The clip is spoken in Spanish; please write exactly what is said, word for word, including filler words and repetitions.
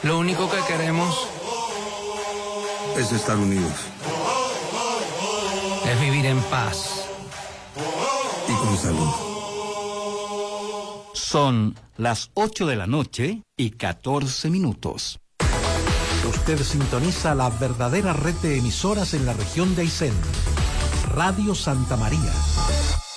Lo único que queremos es estar unidos. Es vivir en paz. Y con salud. Son las ocho de la noche y catorce minutos. Usted sintoniza la verdadera red de emisoras en la región de Aysén. Radio Santa María.